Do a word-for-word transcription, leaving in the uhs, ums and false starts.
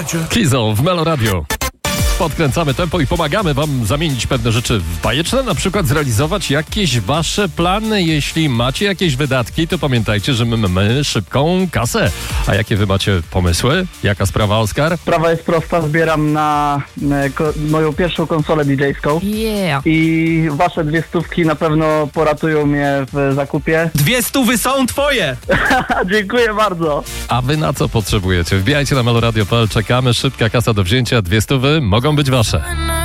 Kizo w Melo Radio. Podkręcamy tempo i pomagamy wam zamienić pewne rzeczy w bajeczne, na przykład zrealizować jakieś wasze plany. Jeśli macie jakieś wydatki, to pamiętajcie, że my mamy szybką kasę. A jakie wy macie pomysły? Jaka sprawa, Oskar? Sprawa jest prosta, zbieram na e, ko- moją pierwszą konsolę D J-ską Yeah. i wasze dwie stówki na pewno poratują mnie w zakupie. Dwie stówy są twoje! Dziękuję bardzo. A wy na co potrzebujecie? Wbijajcie na meloradio kropka p l, czekamy, szybka kasa do wzięcia, dwie stówy mogą być wasze.